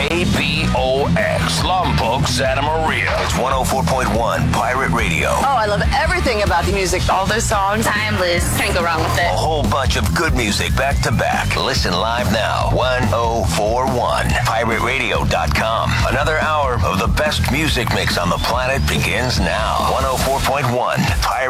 KBOX, Lompoc, Santa Maria. It's 104.1 Pirate Radio. Oh, I love everything about the music. All those songs, timeless. Can't go wrong with it. A whole bunch of good music back to back. Listen live now. 1041 PirateRadio.com. Another hour of the best music mix on the planet begins now. 104.1 Pirate